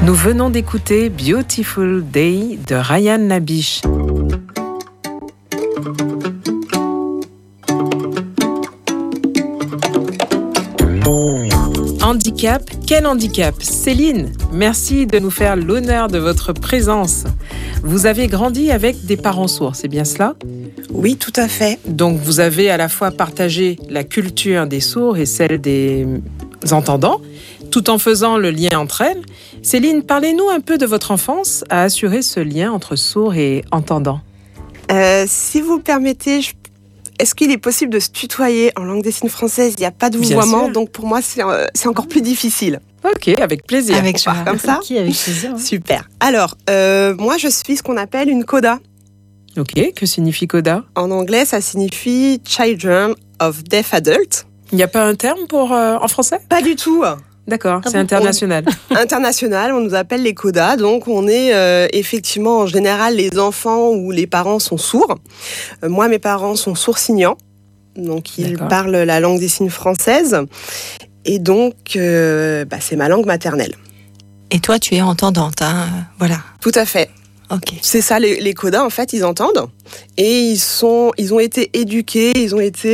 Nous venons d'écouter Beautiful Day de Ryan Labiche. Handicap, quel handicap? Céline, merci de nous faire l'honneur de votre présence. Vous avez grandi avec des parents sourds, c'est bien cela? Oui, tout à fait. Donc vous avez à la fois partagé la culture des sourds et celle des entendants, tout en faisant le lien entre elles. Céline, parlez-nous un peu de votre enfance à assurer ce lien entre sourds et entendants. Si vous le permettez, est-ce qu'il est possible de se tutoyer en langue des signes française? Il n'y a pas de vouvoiement, donc pour moi, c'est encore plus difficile. Ok, avec plaisir. Avec joie. Comme ça. Ok, avec plaisir. Super. Alors, moi, je suis ce qu'on appelle une coda. Ok, que signifie coda? En anglais, ça signifie Children of Deaf Adults. Il n'y a pas un terme pour en français? Pas du tout. D'accord, c'est international. International, on nous appelle les codas. Donc, on est effectivement, en général, les enfants ou les parents sont sourds. Moi, mes parents sont sourds-signants. Donc, ils parlent la langue des signes française. Et donc, c'est ma langue maternelle. Et toi, tu es entendante, hein, voilà. Tout à fait. Ok. C'est ça, les codas, en fait, ils entendent. Et ils ont été éduqués, ils ont été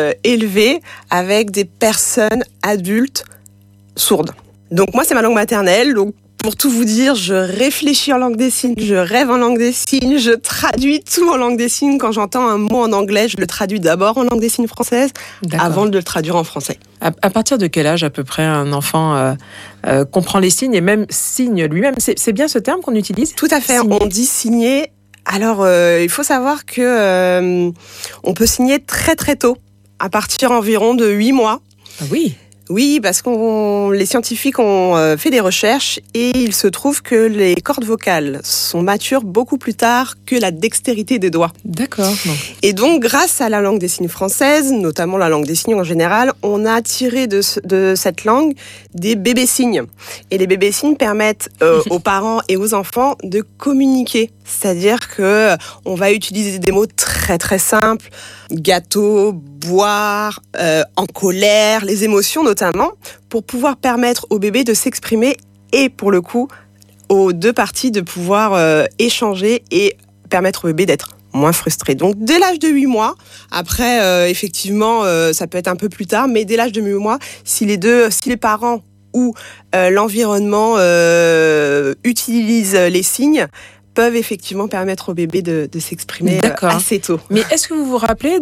élevés avec des personnes adultes sourdes. Donc moi, c'est ma langue maternelle. Donc pour tout vous dire, je réfléchis en langue des signes, je rêve en langue des signes, je traduis tout en langue des signes. Quand j'entends un mot en anglais, je le traduis d'abord en langue des signes française avant de le traduire en français. À partir de quel âge à peu près un enfant comprend les signes et même signe lui-même? C'est bien ce terme qu'on utilise? Tout à fait, signer. On dit signer. Alors, il faut savoir que on peut signer très très tôt, à partir environ de 8 mois. Ah oui. Oui, parce que les scientifiques ont fait des recherches et il se trouve que les cordes vocales sont matures beaucoup plus tard que la dextérité des doigts. D'accord. Et donc, grâce à la langue des signes française, notamment la langue des signes en général, on a tiré de cette langue des bébés signes. Et les bébés signes permettent aux parents et aux enfants de communiquer. C'est-à-dire que on va utiliser des mots très très simples, gâteau, boire, en colère, les émotions notamment, pour pouvoir permettre au bébé de s'exprimer et pour le coup, aux deux parties de pouvoir échanger et permettre au bébé d'être moins frustré. Donc dès l'âge de 8 mois, après effectivement ça peut être un peu plus tard, mais dès l'âge de 8 mois, si les parents ou l'environnement utilisent les signes, peuvent effectivement permettre au bébé de s'exprimer assez tôt. Mais est-ce que vous vous rappelez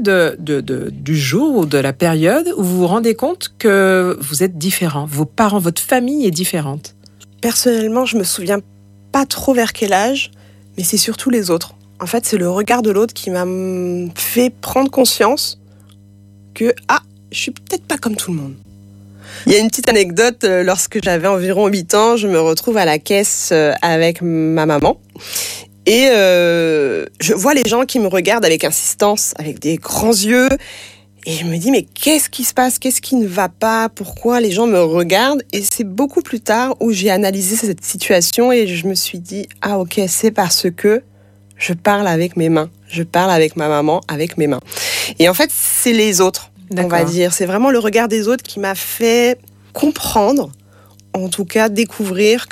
du jour ou de la période où vous vous rendez compte que vous êtes différents, vos parents, votre famille est différente? Personnellement, je me souviens pas trop vers quel âge, mais c'est surtout les autres. En fait, c'est le regard de l'autre qui m'a fait prendre conscience que je suis peut-être pas comme tout le monde. Il y a une petite anecdote, lorsque j'avais environ 8 ans, je me retrouve à la caisse avec ma maman et je vois les gens qui me regardent avec insistance, avec des grands yeux et je me dis mais qu'est-ce qui se passe? Qu'est-ce qui ne va pas? Pourquoi les gens me regardent? Et c'est beaucoup plus tard où j'ai analysé cette situation et je me suis dit ok, c'est parce que je parle avec mes mains, je parle avec ma maman avec mes mains. Et en fait, c'est les autres. On va dire. C'est vraiment le regard des autres qui m'a fait comprendre, en tout cas découvrir